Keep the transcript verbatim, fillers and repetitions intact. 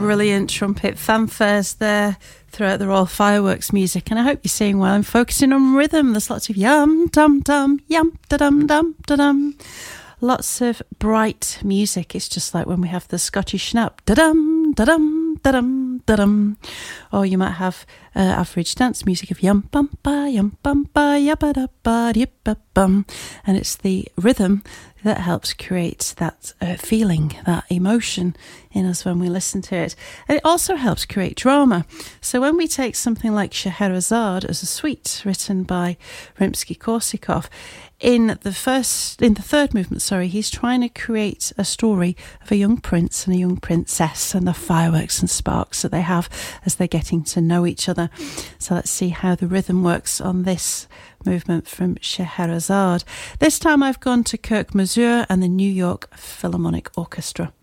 brilliant trumpet fanfares there throughout the Royal Fireworks music, and I hope you're seeing well. I'm focusing on rhythm. There's lots of yum dum dum yum da dum dum da dum. Lots of bright music. It's just like when we have the Scottish Snap, da dum da dum da dum da dum. Or you might have uh, average dance music of yum bum ba yum bum ba yabba da ba yip ba bum, and it's the rhythm that helps create that uh, feeling, that emotion in us when we listen to it. And it also helps create drama. So when we take something like Scheherazade as a suite written by Rimsky-Korsakov, in the first, in the third movement, sorry, he's trying to create a story of a young prince and a young princess and the fireworks and sparks that they have as they're getting to know each other. So let's see how the rhythm works on this movement from Scheherazade. This time I've gone to Kirk Masur and the New York Philharmonic Orchestra.